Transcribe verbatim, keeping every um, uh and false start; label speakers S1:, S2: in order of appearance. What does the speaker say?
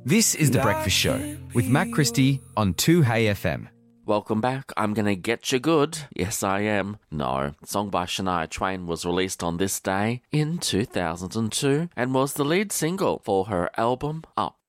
S1: This is The Breakfast Show with Matt Christie on two Hey F M.
S2: Welcome back. I'm Gonna Get You Good. Yes, I am. No. Song by Shania Twain was released on this day in two thousand two and was the lead single for her album Up.